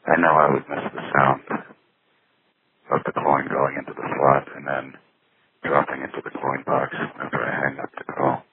I know I would miss the sound of the coin going into the slot and then dropping into the coin box whenever I hang up the call.